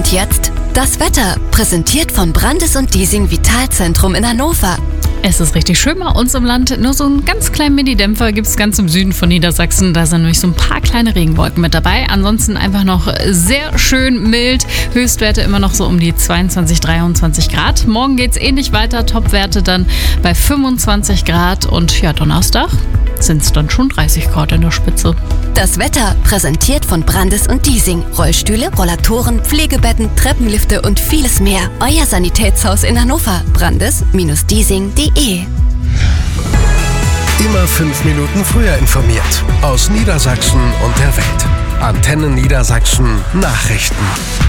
Und jetzt das Wetter, präsentiert von Brandes und Diesing Vitalzentrum in Hannover. Es ist richtig schön bei uns im Land. Nur so einen ganz kleinen Mini-Dämpfer gibt es ganz im Süden von Niedersachsen. Da sind nämlich so ein paar kleine Regenwolken mit dabei. Ansonsten einfach noch sehr schön mild. Höchstwerte immer noch so um die 22, 23 Grad. Morgen geht es ähnlich weiter. Topwerte dann bei 25 Grad. Und ja, Donnerstag sind es dann schon 30 Grad in der Spitze. Das Wetter, präsentiert von Brandes und Diesing. Rollstühle, Rollatoren, Pflegebetten, Treppenlifte und vieles mehr. Euer Sanitätshaus in Hannover. Brandes-Diesing.de. Immer 5 Minuten früher informiert. Aus Niedersachsen und der Welt. Antenne Niedersachsen Nachrichten.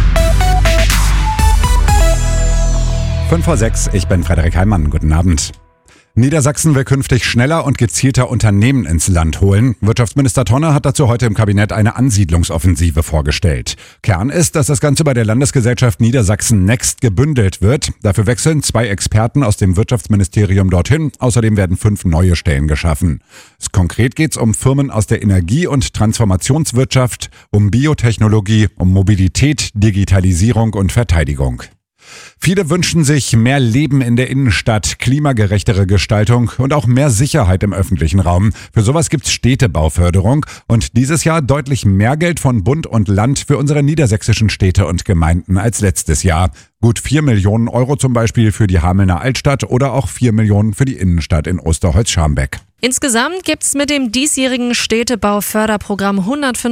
5:06, ich bin Frederik Heimann. Guten Abend. Niedersachsen will künftig schneller und gezielter Unternehmen ins Land holen. Wirtschaftsminister Tonne hat dazu heute im Kabinett eine Ansiedlungsoffensive vorgestellt. Kern ist, dass das Ganze bei der Landesgesellschaft Niedersachsen Next gebündelt wird. Dafür wechseln 2 Experten aus dem Wirtschaftsministerium dorthin. Außerdem werden 5 neue Stellen geschaffen. Konkret geht es um Firmen aus der Energie- und Transformationswirtschaft, um Biotechnologie, um Mobilität, Digitalisierung und Verteidigung. Viele wünschen sich mehr Leben in der Innenstadt, klimagerechtere Gestaltung und auch mehr Sicherheit im öffentlichen Raum. Für sowas gibt's Städtebauförderung und dieses Jahr deutlich mehr Geld von Bund und Land für unsere niedersächsischen Städte und Gemeinden als letztes Jahr. Gut 4 Millionen Euro zum Beispiel für die Hamelner Altstadt oder auch 4 Millionen für die Innenstadt in Osterholz-Scharmbeck. Insgesamt gibt es mit dem diesjährigen Städtebauförderprogramm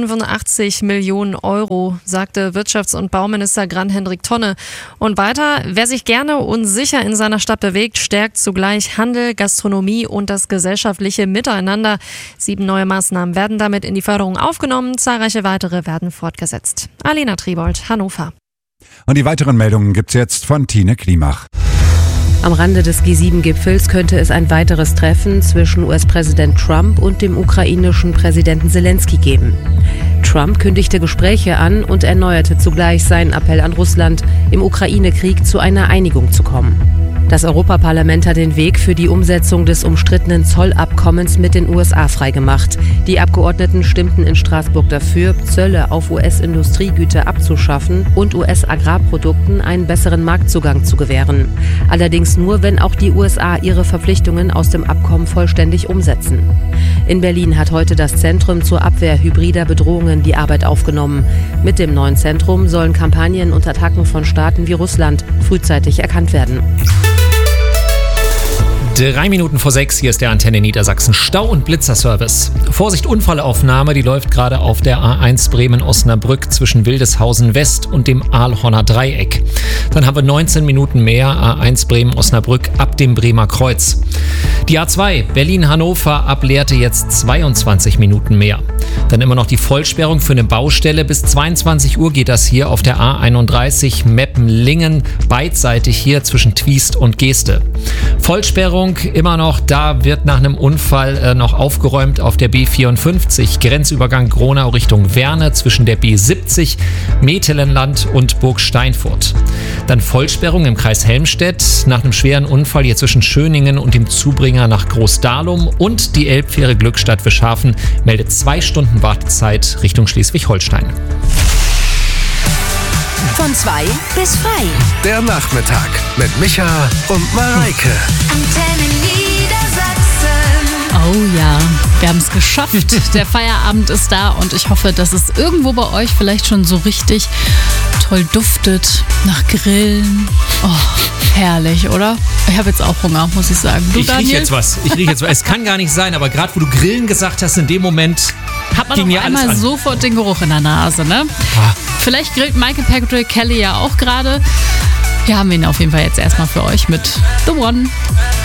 185 Millionen Euro, sagte Wirtschafts- und Bauminister Grant-Hendrik Tonne. Und weiter, wer sich gerne und sicher in seiner Stadt bewegt, stärkt zugleich Handel, Gastronomie und das gesellschaftliche Miteinander. 7 neue Maßnahmen werden damit in die Förderung aufgenommen, zahlreiche weitere werden fortgesetzt. Alena Triebold, Hannover. Und die weiteren Meldungen gibt's jetzt von Tine Klimach. Am Rande des G7-Gipfels könnte es ein weiteres Treffen zwischen US-Präsident Trump und dem ukrainischen Präsidenten Zelensky geben. Trump kündigte Gespräche an und erneuerte zugleich seinen Appell an Russland, im Ukraine-Krieg zu einer Einigung zu kommen. Das Europaparlament hat den Weg für die Umsetzung des umstrittenen Zollabkommens mit den USA freigemacht. Die Abgeordneten stimmten in Straßburg dafür, Zölle auf US-Industriegüter abzuschaffen und US-Agrarprodukten einen besseren Marktzugang zu gewähren. Allerdings nur, wenn auch die USA ihre Verpflichtungen aus dem Abkommen vollständig umsetzen. In Berlin hat heute das Zentrum zur Abwehr hybrider Bedrohungen die Arbeit aufgenommen. Mit dem neuen Zentrum sollen Kampagnen und Attacken von Staaten wie Russland frühzeitig erkannt werden. 3 Minuten vor 6, hier ist der Antenne Niedersachsen Stau- und Blitzerservice. Vorsicht, Unfallaufnahme, die läuft gerade auf der A1 Bremen-Osnabrück zwischen Wildeshausen West und dem Aalhorner Dreieck. Dann haben wir 19 Minuten mehr A1 Bremen-Osnabrück ab dem Bremer Kreuz. Die A2 Berlin-Hannover ab Lehrte jetzt 22 Minuten mehr. Dann immer noch die Vollsperrung für eine Baustelle. Bis 22 Uhr geht das hier auf der A31 Meppen-Lingen, beidseitig hier zwischen Twiest und Geeste. Vollsperrung immer noch, da wird nach einem Unfall noch aufgeräumt auf der B54, Grenzübergang Gronau Richtung Werne zwischen der B70, Metelenland und Burg Steinfurt. Dann Vollsperrung im Kreis Helmstedt nach einem schweren Unfall hier zwischen Schöningen und dem Zubringer nach Großdahlum und die Elbfähre Glückstadt-Wischhafen meldet 2 Stunden Wartezeit Richtung Schleswig-Holstein. Von 2 bis 3. Der Nachmittag mit Micha und Mareike. Antenne Niedersachsen. Oh ja, wir haben es geschafft. Der Feierabend ist da und ich hoffe, dass es irgendwo bei euch vielleicht schon so richtig toll duftet nach Grillen. Oh, herrlich, oder? Ich habe jetzt auch Hunger, muss ich sagen. Du, Ich rieche jetzt was. Es kann gar nicht sein, aber gerade wo du Grillen gesagt hast, in dem Moment hat man ging auf ja alles einmal an. sofort den Geruch in der Nase, ne? Vielleicht grillt Michael Patrick Kelly ja auch gerade. Wir haben ihn auf jeden Fall jetzt erstmal für euch mit The One.